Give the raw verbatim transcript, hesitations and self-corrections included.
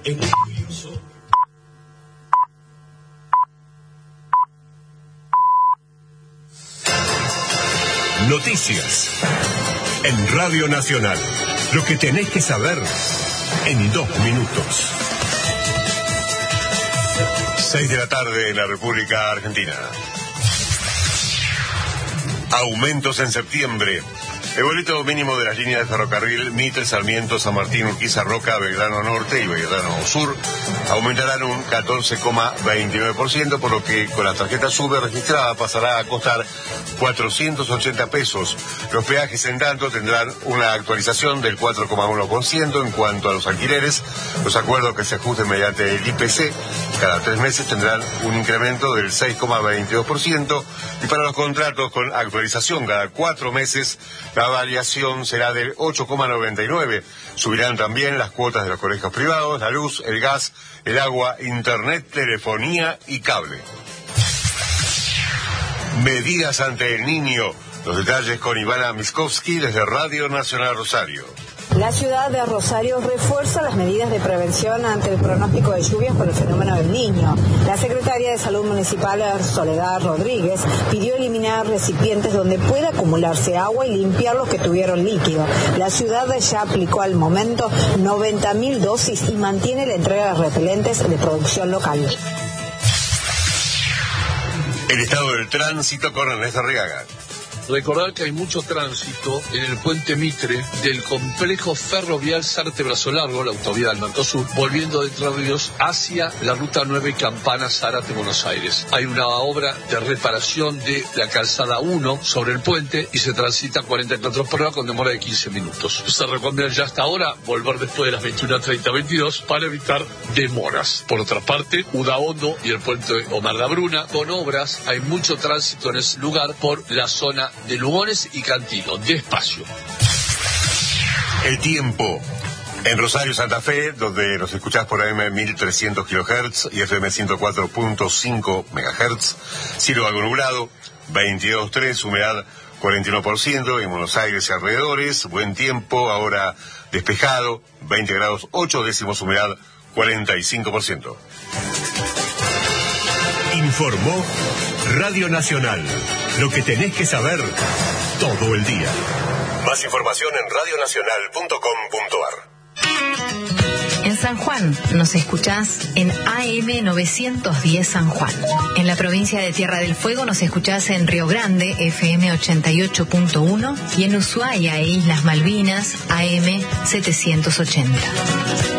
en Noticias en Radio Nacional. Lo que tenés que saber en dos minutos. Seis de la tarde en la República Argentina. Aumentos en septiembre. El boleto mínimo de las líneas de ferrocarril Mitre, Sarmiento, San Martín, Urquiza, Roca, Belgrano Norte y Belgrano Sur aumentarán un catorce coma veintinueve por ciento, por lo que con la tarjeta SUBE registrada pasará a costar cuatrocientos ochenta pesos. Los peajes, en tanto, tendrán una actualización del cuatro coma uno por ciento. En cuanto a los alquileres, los acuerdos que se ajusten mediante el I P C cada tres meses tendrán un incremento del seis coma veintidós por ciento, y para los contratos con actualización cada cuatro meses, la variación será del ocho coma noventa y nueve por ciento. Subirán también las cuotas de los colegios privados, la luz, el gas, el agua, internet, telefonía y cable. Medidas ante el Niño. Los detalles con Ivana Miskovsky desde Radio Nacional Rosario. La ciudad de Rosario refuerza las medidas de prevención ante el pronóstico de lluvias por el fenómeno del Niño. La secretaria de Salud Municipal, Soledad Rodríguez, pidió eliminar recipientes donde pueda acumularse agua y limpiar los que tuvieron líquido. La ciudad ya aplicó al momento noventa mil dosis y mantiene la entrega de repelentes de producción local. El estado del tránsito con Ernesto Arriaga. Recordar que hay mucho tránsito en el puente Mitre del complejo ferrovial Sarte Brazo Largo, la autovía del Mercosur, volviendo de Entre Ríos hacia la ruta nueve Campana Zárate, Buenos Aires. Hay una obra de reparación de la calzada uno sobre el puente y se transita cuarenta kilómetros por hora con demora de quince minutos. Se recomienda ya hasta ahora volver después de las veintiuna treinta veintidós para evitar demoras. Por otra parte, Udaondo y el puente Omar da Bruna, con obras, hay mucho tránsito en ese lugar por la zona de Lugones y Cantino, despacio. El tiempo. En Rosario, Santa Fe, donde nos escuchás por A M mil trescientos kilohertz y F M ciento cuatro punto cinco megahertz, cielo algo nublado, veintidós coma tres, humedad cuarenta y uno por ciento, en Buenos Aires y alrededores, buen tiempo, ahora despejado, veinte grados ocho décimos, humedad cuarenta y cinco por ciento. Informó Radio Nacional. Lo que tenés que saber todo el día. Más información en radio nacional punto com punto a r. En San Juan nos escuchás en A M novecientos diez San Juan. En la provincia de Tierra del Fuego nos escuchás en Río Grande, F M ochenta y ocho punto uno, y en Ushuaia e Islas Malvinas, A M setecientos ochenta.